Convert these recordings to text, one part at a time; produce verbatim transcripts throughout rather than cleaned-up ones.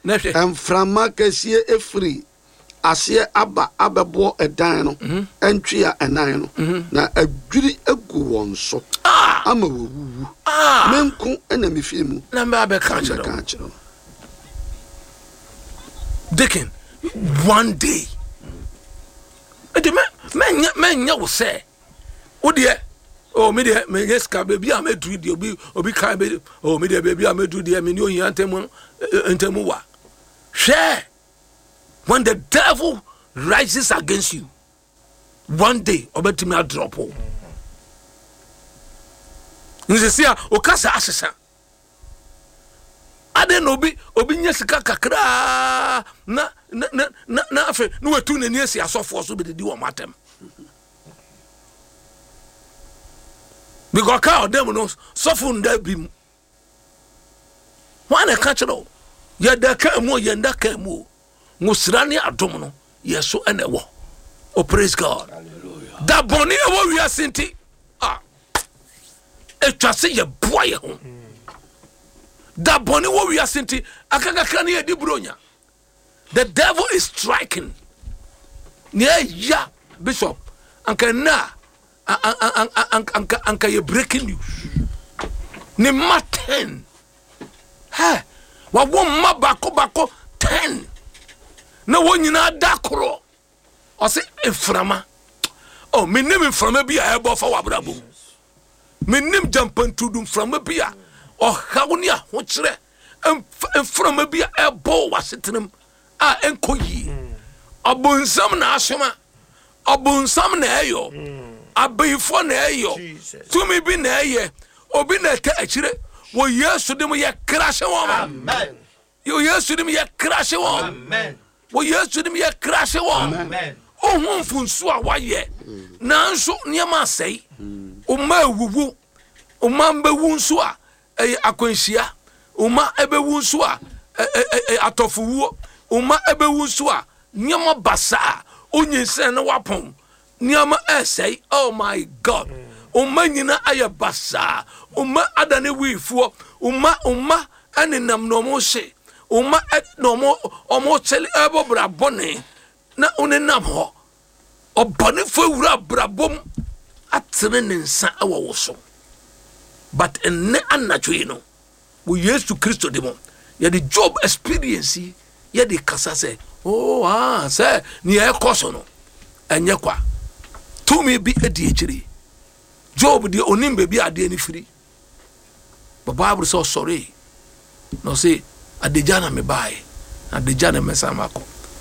Mframa kɛseɛ efiri aseɛ aba abɛbɔ ɛdan no ɛntwe a ɛnan no na adwiri egu wɔn so ama wɔwuwu menko ɛna mefie mu na mba bɛka kyerɛ Dicken one day edi me me me nya wo sɛ wo de oh me de me yes ka baby a medu de obi obi kan be oh me de baby a medu de me ni ohia ntemu ntemu wa hwɛ. When the devil rises against you, one day obetimi a drop o. Nsesia okasa asesa. Ade no obi obi nya sika kakra na na na na afa no wetu na ni esi asofo so be di wo matem. Because ka odem no sofo nda bim. Wan e ka kiro ye da ka mu ye nda ka mu. Musrani adom no yeso ene wo. Oh, praise God. Hallelujah. Da boni e wo wi asenti ah etwase ye boye ho. Da boni wo wi asenti akaka kan ye di bronya. The devil is striking. Ne ya bishop anka na anka anka ye breaking news. Ne maten. Ha wa wo ma bako bako ten. Na wonyina dakoro o se eframa oh menim eframa bi a ebo fa wabrabo menim jampantudum frama bi a o hawni a ho kire eframa bi a ebo wasetenem a enkoyi obonsam na asoma obonsam na eyo abeifo na eyo tumi bi na eye obi na ka akire wo yesu dem ye krashe wo amen yo yesu dem ye krashe wo amen wo yesu dem ye krashe wo amen o hu mfunsu a waye nanso niam asai o ma wuwu o ma mbewu nso a akwanhia o ma ebewu nso a atofuwo o ma ebewu nso a niam basa onyinse na wapon niam asai. Oh my God, o ma nyina aye basa o ma adane wifuo o ma o ma anenam no mo hye Uma et no mo omo tell ebo brabone na unenam ho obone fo wura brabom atere ne nsa ewo wo so but enne anatwe no wo Yesu Kristo demo ye the job experience ye the kasa say oh ah say ni e koso no enye kwa to me bi edi echiri job de onim be bi ade ni firi the Bible so sorry no say adejana me bae adejana me samako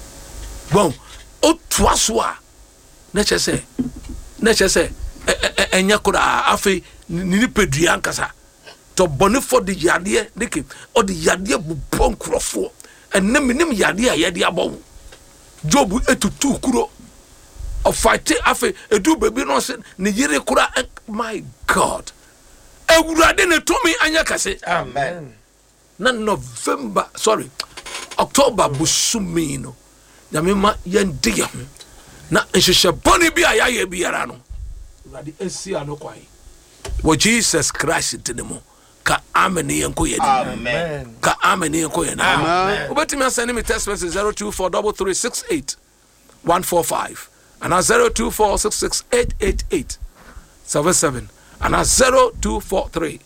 bon o twaso a na chese na chese enya kura afi ni pedua nkasa to bone for the yade dike o the yade bubon krofo enne menim yade a yade abawo job etutu kuro o fight afi edu baby no se ne yire kura. My God, ewurade ne tomi anya kase amen. Na November sorry October busumi no nyamema yende ye ho na nhehye boni bi ayaye biara no radi esia no kwai wo Jesus Christ dinemo ka amen yenko ye amen ka amen yenko ye amen obeti me send me text message zero two four three three six eight one four five and zero two four six six eight eight eight seven seven and zero two four three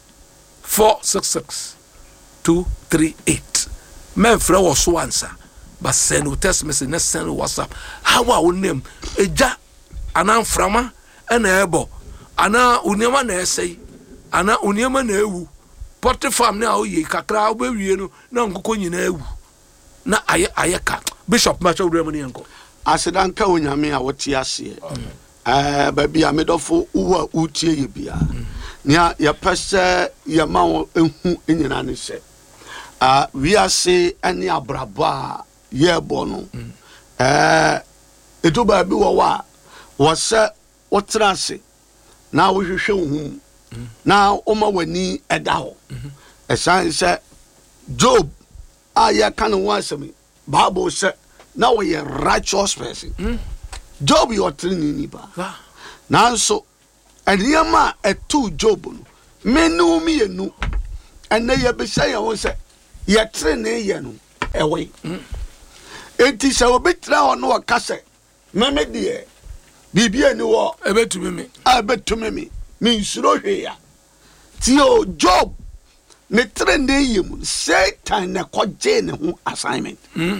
four six six two three eight. Men fra was so answer but send you text message na send WhatsApp how our name eja ana frama na ebo ana uniema na esei ana uniema na ewu pot farm na oyi kakra obewie no na nkoko nyina ewu na aye ayeka bishop macho wure mani enko asedanka onyame a wote ase eh ba bia medofo uwa utie ye bia nia ya pese ya ma ehu enyina ne se ah we are say any abraba ye bono eh eto ba bi wo wa wo se wotrase na wo hwehwe hu na o ma wani eda ho esan se Job aya kan wo asemi Bible se na wo ye righteous person Job yo trini ni ba na so eniyama etu Job no menu mi enu ene ye be say ye won se ye trini ye no ɛwɔ enti sɛ obetra hɔ no wɔka sɛ meme deɛ biribi ani wɔ ɛbɛtumi me a ɛbɛtumi me mensuro hwee a tio Job ne trende yemu Satan ne kɔgye ne ho assignment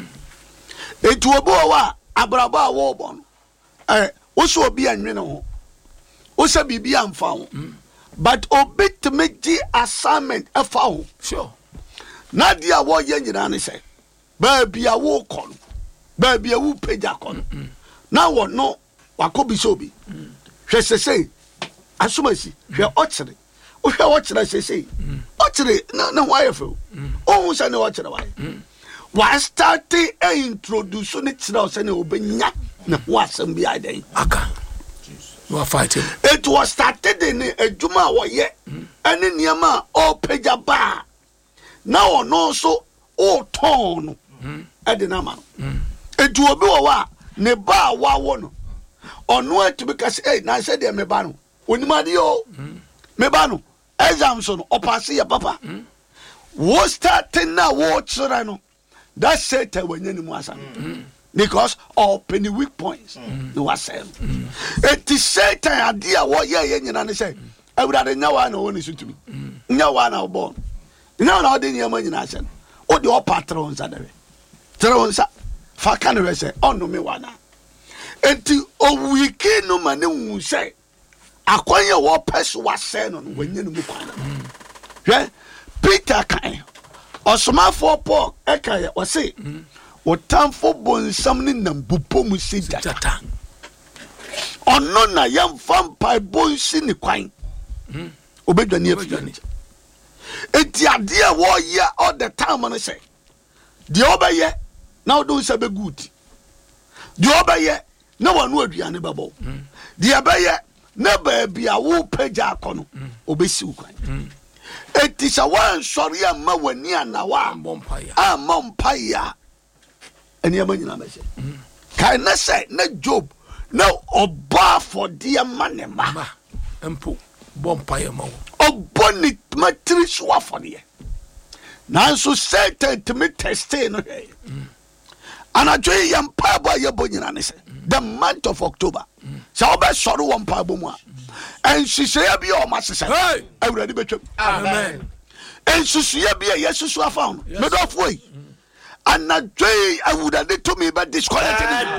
enti obi wɔ a abraba a wɔbɔ no eh wo so obi anwene ho wo sɛ biribi amfa ho but obi tmeji assignment ɛfa ho sure na dia wo ye nyina ne sɛ ba bia wo kɔ no ba bia wo pagya kɔ no na wo no wakobi so bi hwɛ sesei asomasi hwɛ ɔkyere wo hwɛ ɔkyere sesei ɔkyere na na wa yɛfo o hu sɛ ne ɔkyere wa wa start e introduce ne kyerɛ o sɛ ne obenya na ho asɛm bi adan aka you are fighting it was started in adwuma wo ye ene niama o pagya ba na ono so o ton no e de na ma no etu obi wo wa ne ba wa wo no ono atu bi ka se eh na se de me ba no onimade o me ba no exam so no o pass ya papa wo starting na wo chira no that set wanya ni mu asa because of penny weak points no was same it is Satan idea wo ye ye nyina ne say awurade nya wa na wo ne sutumi nya wa na wo nya na wo de nyama nyina say o de o patron sa dere tero nsa fa ka ne say onu me wa na enti o wiki no ma ne wu say akwanya wo pese wa say no wanya no mu kwana hwe Peter kan osomafo Paul e kan o say o tamfo bonsam ni nambupo mu sijata ono na yamfa mpai bonsi ni kwan obedwane afia enti ade a wo ye all the time no say de obeye na odo nsa be good de obeye na wanu aduane babo de obeye na ba bia wo pagya akono obesi kwan enti sa wan sori amma wani anawa a mompaya eni amanyina mese kai na say na Job na oba for dear manema empo bompaya ma oboni matri so for de nanso Satan to me testing no hey anajoy yam pabo yebonyina ne say the month of October so oba soro won pabo mu a enhyehyɛ bi o ma sesɛ awurade betwam amen enhyehyɛ bi yesusu afa no medofo yi anadwe awurade to me ba disqualify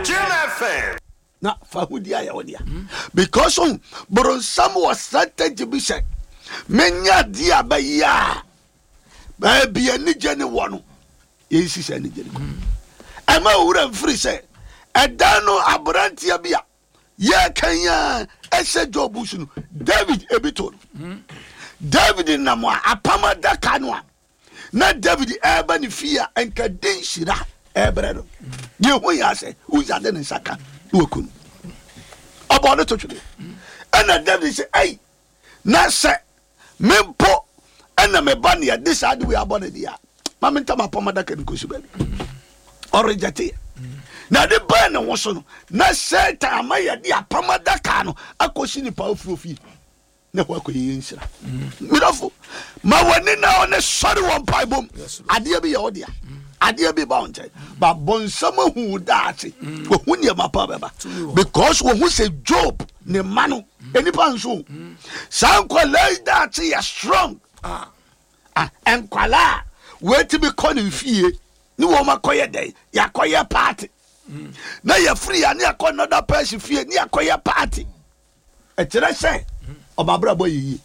na fahudi aya wodia because on bronsam was strategy bi sɛ menya dia ba ya ba bia ni gene wo no yesi sɛ ni gene ama wura mfiri sɛ ɛda no abrantia bia ye kanya ese Job sunu David ebito David namwa apama daka no na David eba ni fia enka den shira ebre no ye ho ya se uzade ne saka wokun obo no to twede ana David say ai na se mempo ana me ba ne de sade we abone dia ma menta apama daka ni kosu ba orejate na de ba na wo so no na Satan amaya de apama daka no akoshi ni pa ofrofi na ho akoyi nsira mirafo ma wani na one sorry one paibom ade bi ye odia ade bi ba onte ba bonsam hu daate wo hu ne ma pa beba because wo hu say Job ne mano enipa nso sankwala daate ya strong ah ah enkwala wait be calling fie ni wo makoye dey yakoye party na ya free ani akọ another person fie ni akoye party e kire se obabra boy yi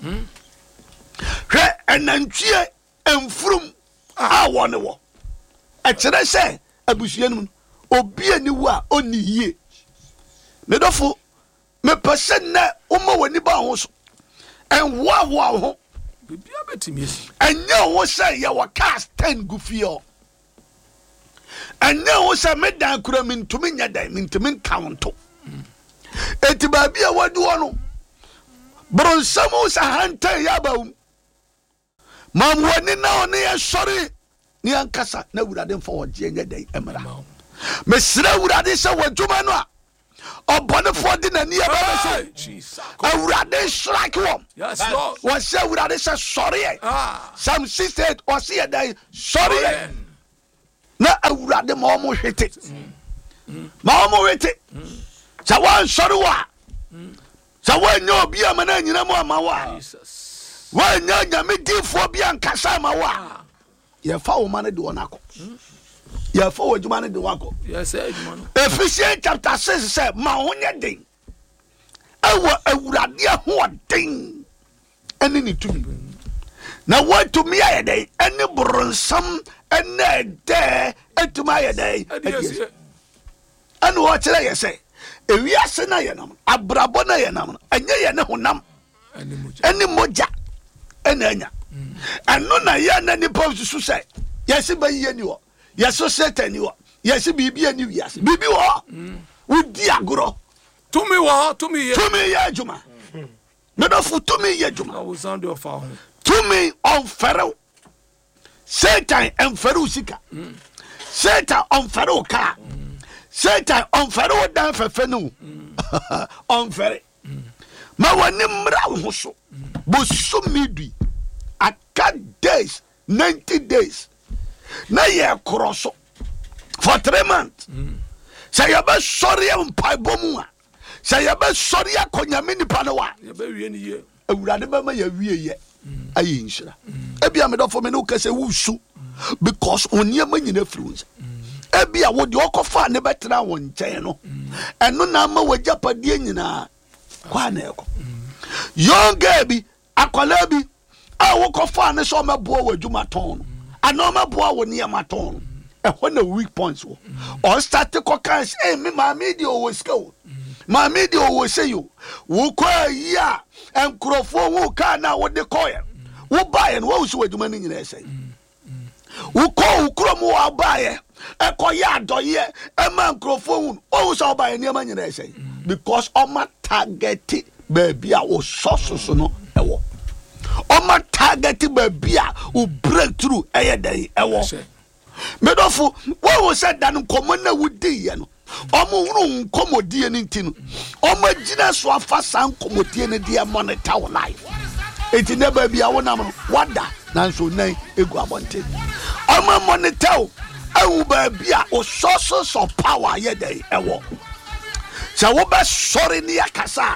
hwe enantwie emfrum a wone wo e kire se abusuanum obi ani wo a oni yie me dofo me person na o ma wani ba ho so en wo wo ho bibia betimi esi enye wo se ye wo cast ten gufio ene wo se me dan kura mintumi nya dan mintumi counto eti ba bia wadu ono bronsamo sa hanta ya baum mam wani na oni ya sori ni ankasa na wurade mfa woje nya dan emra me sira wurade se wadwuma no a obone for di na ni ya ba so awurade strike wom yes lord wo se wurade se sori ah Psalm sixty-eight o se dan sori na awurade ma ɔmo hwete ma ɔmo hwete sɛ wansɔre wo a sɛ woanya obi ama na anyina mu ama wo a woanya nyame difoɔ bi ankasa ama wo a yɛfa wo ma no de wɔ no akɔ yɛfa wo adwuma no de wɔ akɔ Ephesians chapter six sɛ ma ho nyɛ den ɛwɔ awurade ahoɔden ɛne ne tumi na woatumi ayɛ dɛn ɛne borɔnsam ɛne ɛdɛ atumi ayɛ dɛn ɛne wɔkyerɛ yɛ sɛ ewiase na yɛ nam abrabɔ na yɛ nam ɛnyɛ yɛ ne honam ɛne mogya ɛna anya ɛno na yɛ na nipa susu sɛ yɛse bɛyɛ ni wɔ yɛso Satan ni wɔ yɛse biribi ani wiase biribi wɔ wodi agorɔ tumi wɔ tumi yɛ tumi yɛ adwuma medɔfo tumi yɛ adwuma tumi ɔmfɛrew Satan ɛmfɛrew sika Satan ɔmfɛrew kaa Satan ɔmfɛrew dan fɛfɛ no ɔmfɛre ma wɔne mmra wo ho so bosomi dui aka days ninety days na yɛ korɔ so for three months sɛ yɛbɛsɔre yɛ mpaebɔ mu a sɛ yɛbɛsɔre yɛ kɔnyame nipa no wa awurade bɛma yɛwie yɛ ayɛ nhyira ebia medɔfo me ne wokɛ sɛ wosu because onneɛma nyina firi wo nsa ebia wode ɔkɔfa ne bɛtena wo nkyɛn no ɛno na ama wagyapadeɛ nyinaa kwa na ɛkɔ young girl bi akwala bi a wokɔfa ne sɛ ɔmɛboa wɔ adwuma tɔn no ana ɔmɛboa wɔ nneɛma tɔn no ɛhɔ na weak points wɔ ɔnstate kɔka sɛ ei me maame deɛ ɔwɔ sika o maame deɛ ɔwɔ sɛ yo wokɔ ayi a nkurɔfoɔ wo kaa na wode kɔɛ wobaeɛ no woawo so w'adwuma no nyina ɛsɛ wokɔ wo kurom wɔ abaeɛ ɛkɔyɛ adɔyɛ ɛma nkurɔfoɔ wu no woawo sɛ wobaeɛ nneɛma nyina ɛsɛ because ɔma targete baabi a wosɔ so so no ɛwɔ ɔma targete baabi a wo breakthrough ɛyɛ dɛn ɛwɔ medɔfo woawo sɛ da no nkɔmmɔ na wodiiɛ no ɔmo hunu nkɔmmɔdie no nti no ɔmo gyina so afa saa nkɔmmɔdie no deɛ monitor wo life enti ne baabi a wonam no wada nanso nan egu abɔnten ɔmo monitor wo awu baabi a wo sources of power yɛ dɛn ɛwɔ sɛ wobɛsɔre ne yɛkasa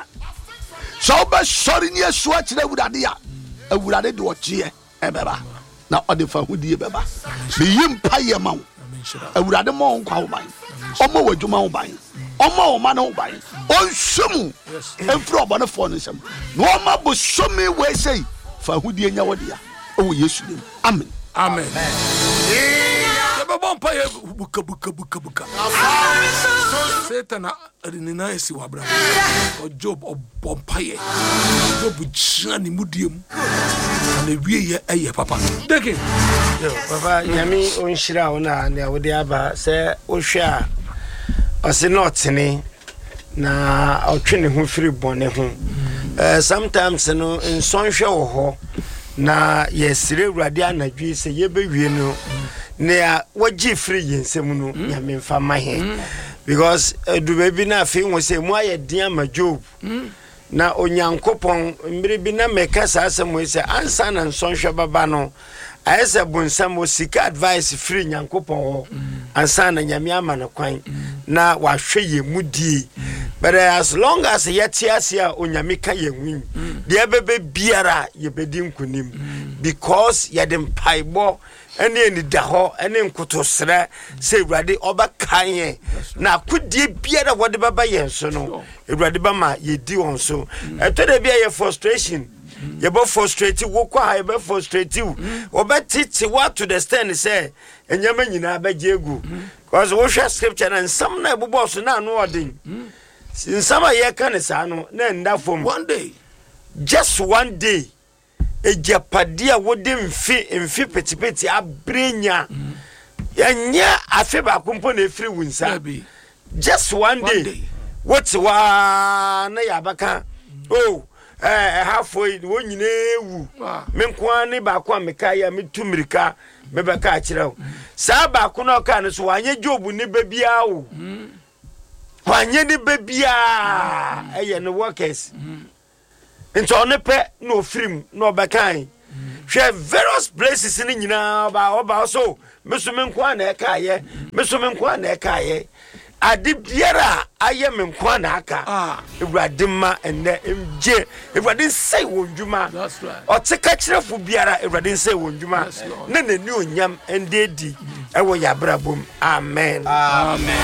sɛ wobɛsɔre ne yɛsua kyerɛ awurade a awurade de ɔkyeɛ ɛbɛba na ɔde fa hodie bɛba meyi mpa yɛ ma wo awurade ma wo nkwa wo ban ɔma wɔ adwuma wo ban ɔma wo ma no wo ban ɔnhwɛ mu ɛmfiri ɔbɔnefoɔ no nsɛm na ɔma bosome wei sei fa hodie nya wo dea ɛwɔ yesu dim amen amen yɛbɛbɔ mpa yɛ buka buka buka buka Satan arinina esi wabra o Job ɔbɔ mpa yɛ Job gyina ne mudie mu na wie yɛ ɛyɛ papa deke yo papa nyame onhyira wo na ne wo de aba sɛ wo hwɛ a ɔse na ɔtene na ɔtwe ne ho firi bɔne ho eh sometimes no nsɔnhwɛ wɔ hɔ na yɛsire awurade anadwi sɛ yɛbɛwie no na wagye firi yɛnsɛm no nyame mfa ma he because edu baby na afi wo sɛ mu ayɛ din ama Job na onyankopɔn mmiri bi na meka saa asɛm wo sɛ ansa na nsɔnhwɛ baba no ayɛsɛ bonsam o sika advice free nyankopɔn hɔ ansa na nyame ama no kwan na wahwɛ yɛ mudie but as long as yɛte ase a onyame ka yɛ nwin deɛ bɛbɛ biara yɛbɛdi nkonim because yɛde mpaebɔ ɛne ni da hɔ ɛne nkotosrɛ sɛ awurade ɔbɛkan na akodie biara wɔde bɛba yɛn so no awurade ba ma yɛdi wɔn so ɛtɔ da bia yɛ frustration yɛbɛ frustrate wo kwa ha yɛbɛ frustrate wo ɔbɛtete what to the stand sɛ ɛnyɛma nyinaa bɛgye egu because wo hwɛ scripture na nsɛm na ɛbobɔ so na ano ɔden nsɛm a yɛka ne saa no na nda fom one day just one day ejapadia wode mfi mfi petipeti abrenya yanya afe ba kompo na efiri wunsa just one day what wa na yabaka oh eh halfway wo nyina ewu me nkoa ne ba ko ameka ya metumirika me beka akire wo sa ba ko na ka ne so wanye Job ne babia wo wanye ne babia eye ne workers nti one pe no film no bekan hwɛ various places ni nyinaa ba oba so meso me nko na eka ye meso me nko na eka ye ade biara aye me nko na aka ewurade ma enne emje ewurade nsai wonjuma that's right oteka kirefo biara ewurade nsai wonjuma na nani onyam ende di ewo yabrabom amen amen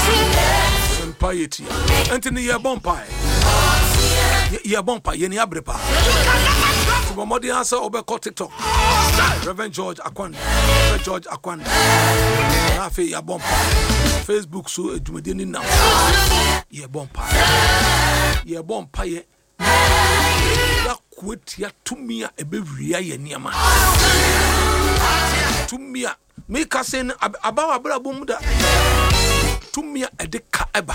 piety entini ye bompa ye bompa ye ni abrepa for modern answer obeko TikTok Reverend George Akwanda Reverend George Akwanda na fe ya bompa Facebook so edumede ni now ye bompa ye bompa ye ya kwetia tumia ebewia ye niama tumia me ka sen abawa abrabom da tumia edeka eba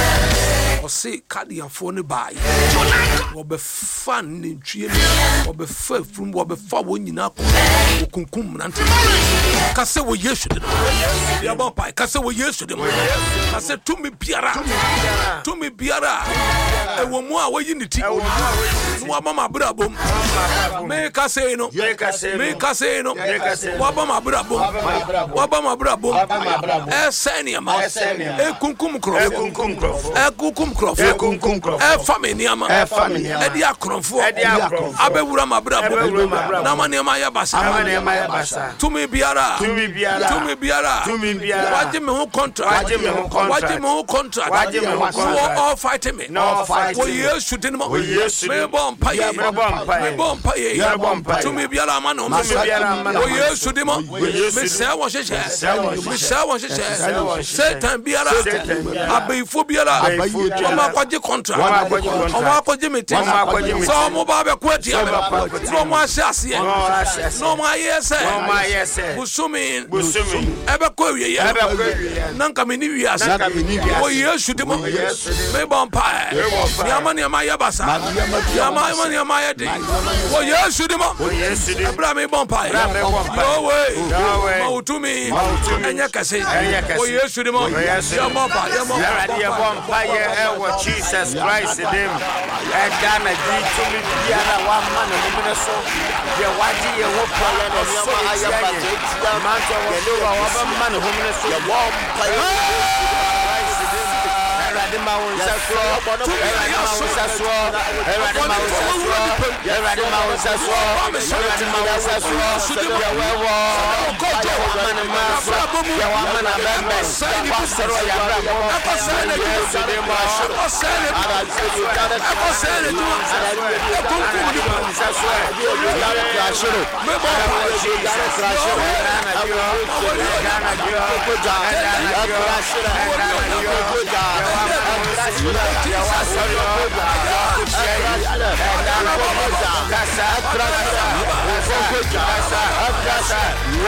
o se kadiafo ne bai wo be fan ne ntwie wo be fa frum wo be fa wo nyina ko kunkum nante ka se wo yesu de ya ba pai ka se wo yesu de ka se tumi biara tumi biara e wo mu a wo yi niti no abama brabom me ka se no me ka se no wo abama brabom wo abama brabom e senia ma e kunkum kro e kunkum kro e kunkum kro e kunkum kro e family ama e family e dia kronfo e dia kronfo abewura mabrabo na mane ma ya basa mane ma ya basa tumi biara tumi biara tumi biara tumi biara waje me ho contract waje me ho contract waje me ho contract waje me ho contract all fighting me no fight wo yesu din mo me bom paye me bom paye me bom paye me bom paye tumi biara ma no tumi biara ma no wo yesu din mo me se wo hyehyɛ me se wo hyehyɛ satan biara abeifo biara oma kwaje contract oma kwaje meeting so mo ba be kwati no mo asiase no mo ayese busumi busumi ebe ko wiye ebe ko wiye nanka me ni wiase wo yesu de mo me bon pa ni amani ama ya basa ya amani ama ya de wo yesu de mo ebra me bon pa no way ma utumi enya kase wo yesu de mo ya bon pa ya bon pa ya bon pa Jesus Christ them and Ghana did to me biara one man no so the waji ye wo pa ya no so ya ba man to wo one man no so ya one pa Christ them Erade ma won saso Erade ma won saso Erade ma won saso Erade ma won saso Erade ma won saso ya wewo kojo man ma ya wa man abembe pastor ya bra akosele de mo akosele akosele tu kunku di saso ya krashiro me bo ya krashiro Ghana dio kojo ya krashiro kojo ya wasoro kasa krashiro kojo kasa krashiro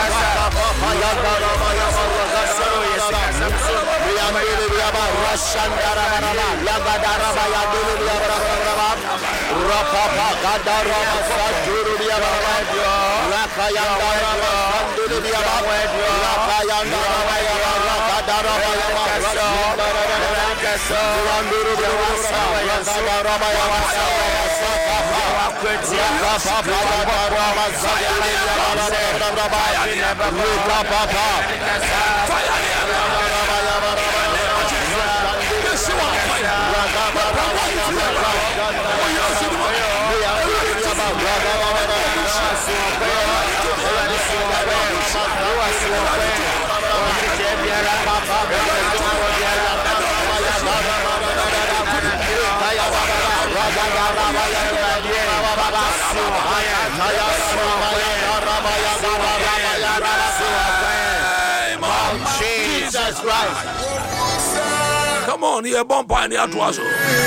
Jesus Christ. Come on, you bomb pioneer to us.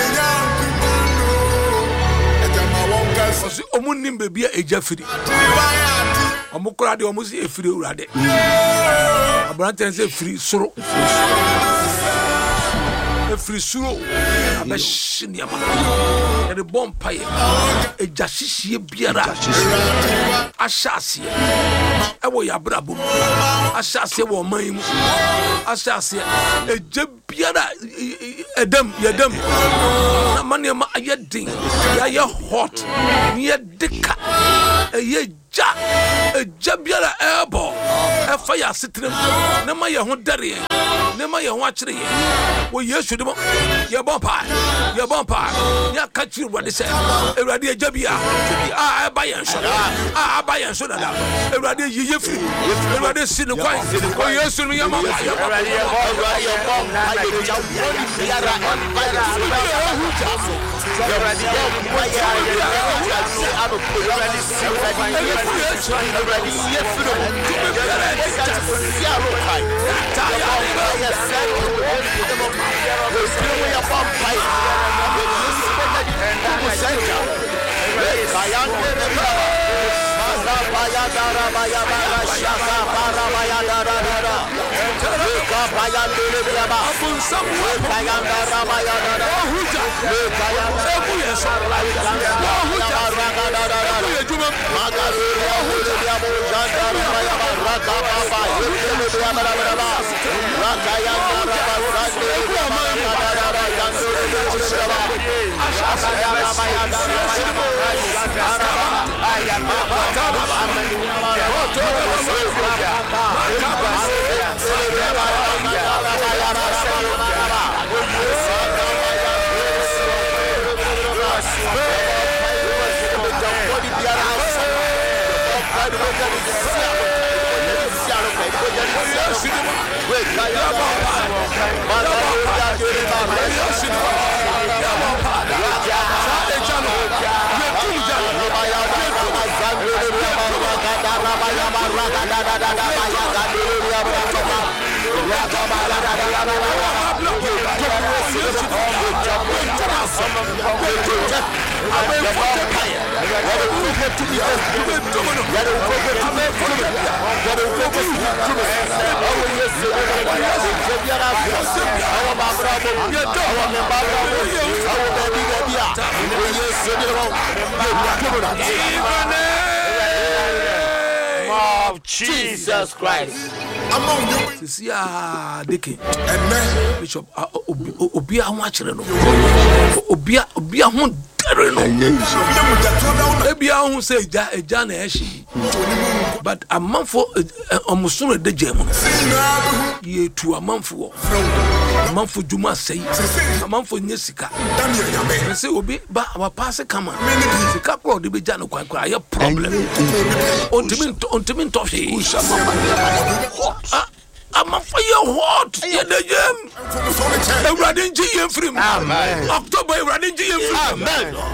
Omunim baby a Jeffrey. Omukra de omusi e free urade. Abranten say free soro. E free soro. Abeshini ama. E de bomb pie. E jashishi biara. Ashasi. E wo ya brabo. Ashasi wo man mu. Ashasi e je biara edem yedem. Na mane ma ayedin. Ya ye hot. Ye deka. E ye eja eja biara ebo e fa ya setrem na ma ye ho dare ye na ma ye ho akire ye wo Yesu de mo ye bon pa ye bon pa ya ka chi Ewurade se Ewurade eja bia a ba ye nso a ba ye nso dada Ewurade yiye firi Ewurade si ne kwan wo Yesu mi ya ma pa Ewurade ye bon Ewurade ye bon na ye ja woni biara ba ye so Ewurade ye bon ya ye si ado Ewurade si Ewurade ye Ewurade ye firi Ewurade si aro kai ta ya ye se we ya bon pai Como seja, Kayande Nebra, Masa Bayadara Bayabara Shaka Para Bayadara Dara, Luka Bayande Nebra, Kayandara Bayadara, Kayandara of Jesus Christ. Sisi a deke Bishop obia ho akere no obia obia ho dere no ebia ho say eja eja na eshi but amanfo omusono de jam ye tu amanfo amanfo juma sei amanfo nyesika say obi ba wa pass kama sika pro de beja no kwan kwan ya problem ontimi ontimi tofi I'm a fire hot. Yeah, the gem. A running G M free. October running G M free.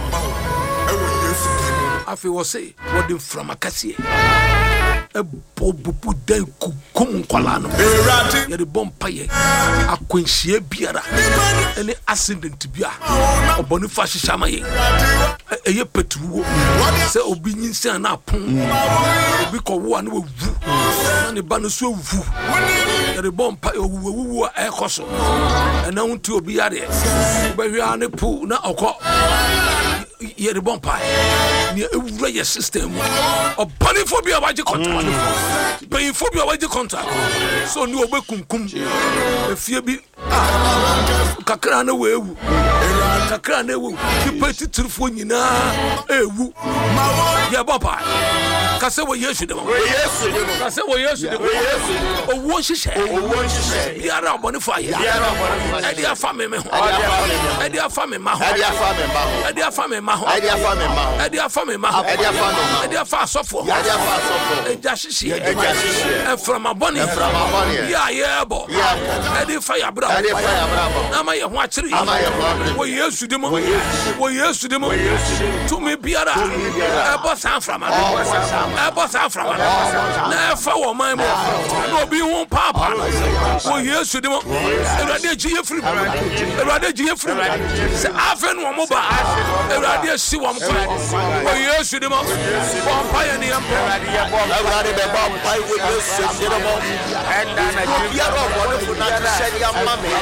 I feel say what them from a cassia. A bobu day kum colano. Yeah, the bompire. A quincy biara. Any accident to be a Boniface Shamaye. A year petru. Say obedience and up. Because one will voo. And the banus will voo. The bomb pie who are a cosso, and now to be at it. But we are on the pool now. Yet the bomb pie near a system of paniphobia by the contract. Paniphobia by the contract. So no becum cum. If you be Kakrana will Kakrana will keep it to the phone. You know, a woo. Yeah, Baba. Kase wo Yesu de mo. Yesu de mo. Kase wo Yesu de mo. Yesu. O wo hihye. O wo hihye. Biara obonifo aye. Biara obonifo aye. Edi afa me me ho. Edi afa me ma ho. Edi afa me ma ho. Edi afa me ma ho. Edi afa me ma ho. Edi afa me ma ho. Edi afa me ma ho. Edi afa asofo. Edi afa asofo. Eja hihye. Eja hihye. E from aboni. E from aboni. Ya yebo. Ya. Edi fire bra. Edi fire bra. Na ma ye ho akiri. Ama ye ho akiri. Wo Yesu de mo. Wo Yesu de mo. Wo Yesu. To me biara. E bo san from aboni. I boss out from now for my no be one papa. Oh, yes, you do. Radio G free. Radio G free. Often one mobile. Radio see one. Oh, yes, you do. One pioneer. Radio the bomb pie with you. And you are wonderful. Said your mommy.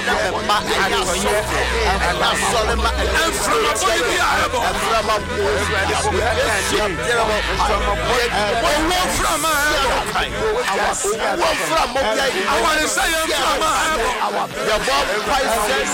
And from a boy, from a I want to say I'm from Yabba Price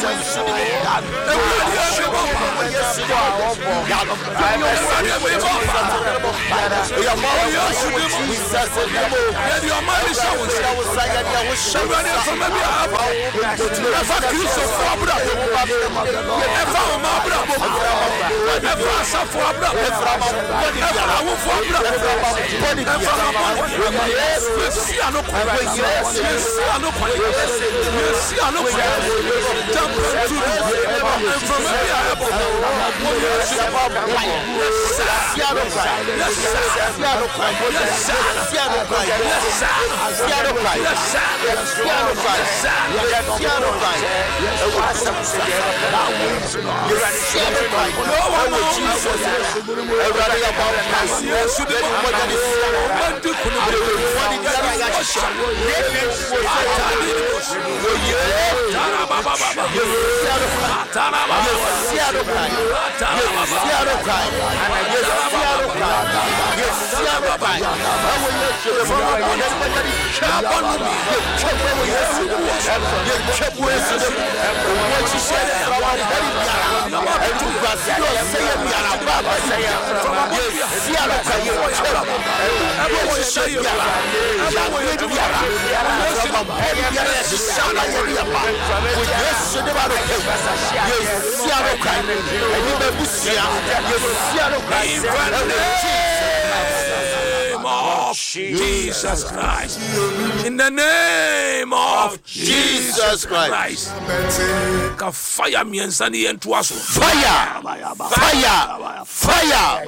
Jesus Christ. In the name of Jesus Christ. Ka fire me ensani entu aso. Fire. Fire. Fire.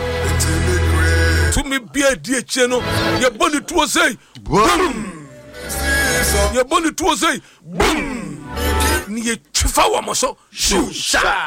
To me be a die che no. Ye boni to say. Boom. Ye boni to say. Boom. Ni ye twa wa mo so. Shusha.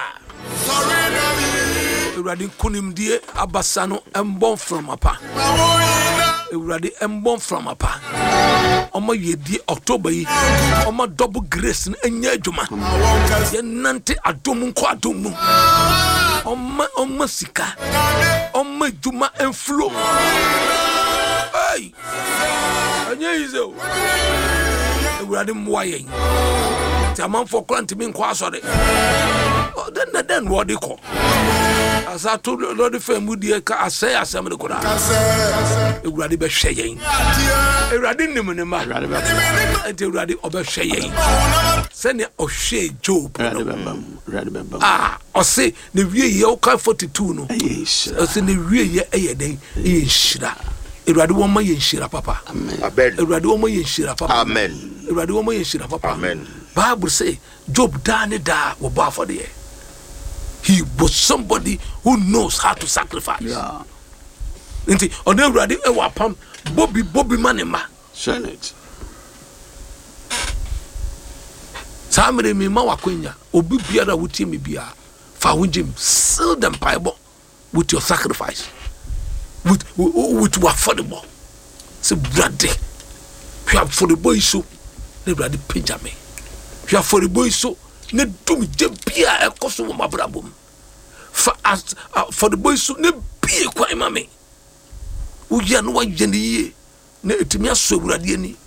Ewurade kunim die abasa no embon from apa. Ewurade embon from apa. Omo yedi October yi. Omo double grace na enya adwuma. Ye nante adom nko adom mu. Omo omo sika. Omo adwuma enflow. Hey. Anya izo. Ewurade mwa yen. Ti amanfo klant mi nko asore. Then then what they call as I told the Lord family ka say asem de koda Ewurade be hwe yen Ewurade nim ne ma enti Ewurade obe hwe yen se ne o hwe Job ah o se ne wie ye o ka forty-two no o se ne wie ye eye den ye nhira Ewurade wo ma ye nhira papa amen Ewurade wo ma ye nhira papa amen Ewurade wo ma ye nhira papa amen Bible say Job da ne da wo ba for the he was somebody who knows how to sacrifice. Yeah. Inti on Ewurade e wa pam Bobby Bobby manema. Senate. Samre mi ma wakwenya obi biara wutie me bia fa wonjim seal them bible with your sacrifice. With with what affordable. Say brade. You have for the boy so the brade pejame. You have for the boy so ne dum je bia e koso wo mabrabom for as uh, for the boys ne bia kwa imame wo ya no wa yene ne etimi aso Ewurade ani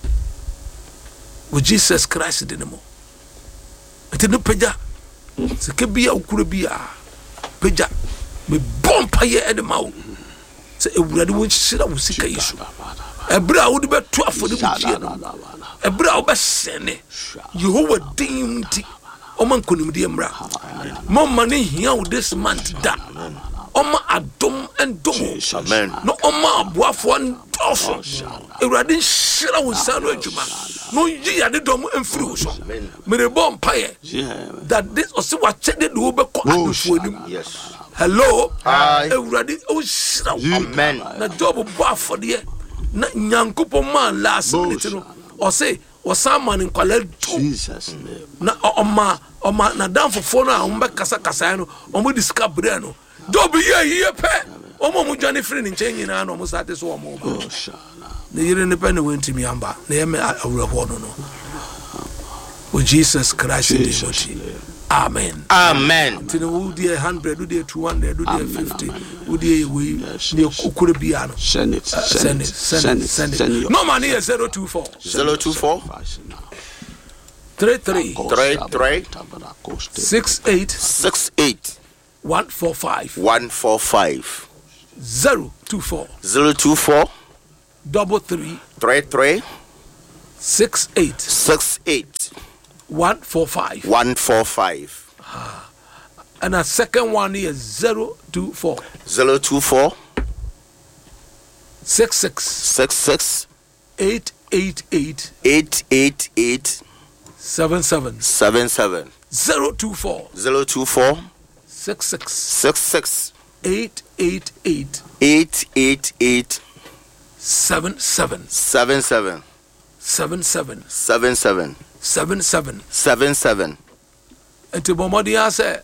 wo Jesus Christ de nemo ete no peja se ke bia ukura bia peja me bompa ye e de mawo se Ewurade wo nhira wo sika yesu ebra wo de beto afode butie no ebra wo be sene Yehovah dimti Oman kunimdi mra. Mama ni hia this month da. Oma adom endomo. Amen. No oma abuafo ndofo. Ewurade nhira wo sano adwuma. No yi ade dom emfiri wo so. Mere bom paye. That this osi wa chede do be ko adofo nim. Yes. Hello. Hi. Ewurade o nhira wo. Amen. Na job buafo de na nyankopon man last minute no. Osi Osama in Kuala Jesus na oma oma na dan fofo no a umbe kasa kasa no omo discover no do be ye ye pe omo mu dwane free ni nchen nyina no omo sate so omo ba na yire ne pe ne wentimi amba na ye me awreho no no o Jesus Christ Jesus. Amen. Amen. Tini wo die one hundred, wo die two hundred, wo die fifty, wo die we ne kokore bia no. Send it. Send it. Send it. Send it. No money is zero two four. zero two four three three three three six eight six eight one four five one four five zero two four zero two four double three three three six eight six eight one four five one four five. And a second one is zero two four zero two four six six six six eight eight eight eight eight eight seven seven seven seven zero two four zero two four six six six six eight eight eight eight eight eight seven seven seven seven seven seven seven seven seven seven seven seven. And to Bomodia say,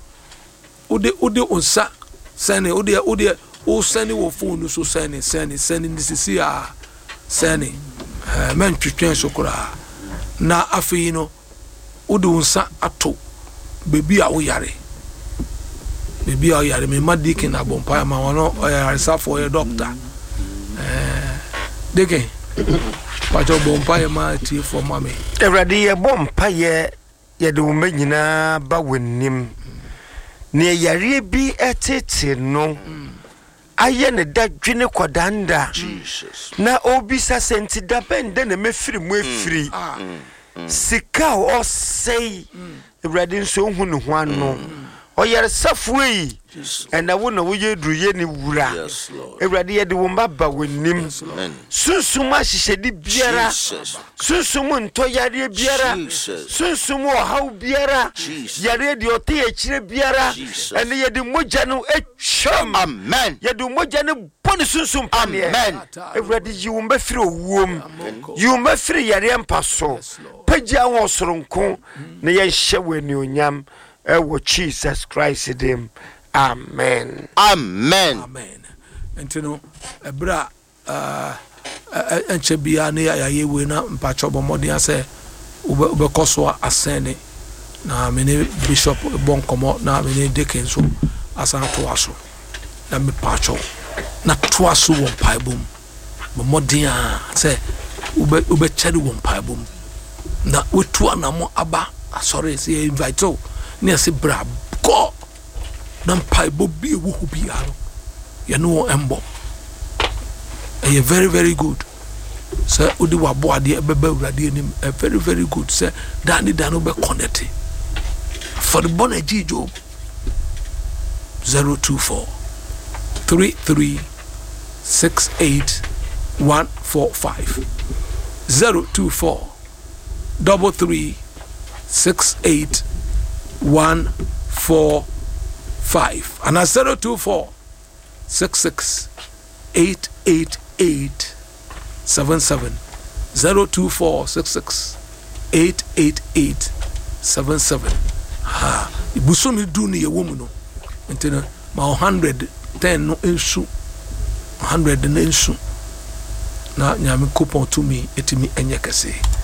Ude Ude unsa sani Ude Ude o sani wo phone so sani sani sani this is here sani men twetwen sokora na afi no Ude unsa ato baby a wo yare baby a yare me madiki na bompa ma wono yare safo ye doctor eh deke pacho bompa ye ma tie for mame Everybody ye bompa ye ye de wo nyina ba wonim ne yare bi etete no aye ne dadwene kwadanda Jesus na obisa senti da bende na mefiri mu efiri sika o sei Everybody nso hu ne ho ano oyere safui ena wo na wo yedru ye ni wura Everybody ye de wo mbaba wonim sunsum ahihede biara sunsum ntoyare biara sunsum ohaw biara yare de ote akire biara ene ye de mogya no etwam amen ye de mogya no boni sunsum pane amen Everybody yi wo mbafiri owuom yi wo mbafiri yare mpaso pagya wo soronko na ye hye wani onyam ewo Jesus Christ dem amen amen amen entino ebra uh enche bia na ya ye we na mpacho bomodi ase ube koso asene na mene bishop bonkomo na mene deacon so asan to aso na me pacho na to aso wo paibum bomodi a se ube ube chede wo paibum na wetu anamo aba sorry say invite o ne se bra go na paibo bi wo hu bi aro ye no embo e very very good so odi wa bo ade e beba urade anim e very very good say dani dano be connect for the bona Job zero two four three three six eight one four five zero two four double three six eight one four five and a zero two four six six eight eight eight seven seven zero two four six six eight eight eight seven seven. Ha ibusumi du ni ye womu no ntina ma one hundred ten no ensu one hundred na ensu na nyame coupon to me etimi enye kese.